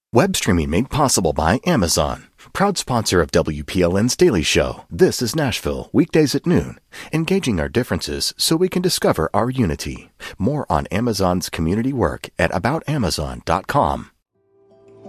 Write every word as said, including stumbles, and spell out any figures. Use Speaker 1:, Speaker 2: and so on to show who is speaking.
Speaker 1: Web streaming made possible by Amazon. Proud sponsor of W P L N's Daily Show. This is Nashville, weekdays at noon. Engaging our differences so we can discover our unity. More on Amazon's community work at about amazon dot com.